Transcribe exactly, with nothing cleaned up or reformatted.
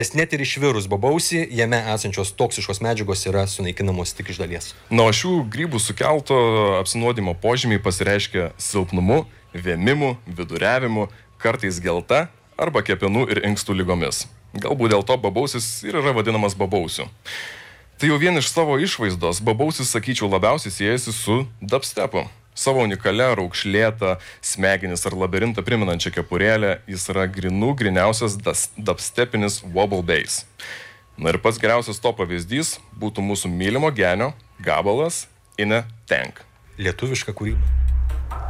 Nes net ir išvirus bobausį, jame esančios toksiškos medžiagos yra sunaikinamos tik iš dalies. Nuo šių grybų sukelto apsinuodimo požymiai pasireiškia silpnumu, vėmimu, viduriavimu, kartais gelta arba kepenų ir inkstų lygomis. Galbūt dėl to bobausis ir yra vadinamas bobausiu. Tai jau vien iš savo išvaizdos bobausis, sakyčiau, labiausiai siejasi su dubstepu. Savo unikalia, raukšlėta, smegenis ar labirintą priminančią kepurėlę, jis yra grinų griniausias dubstepinis wobble bass. Na ir pats geriausias to pavyzdys būtų mūsų mylimo genio gabalas In a Tank. Lietuviška kūryba.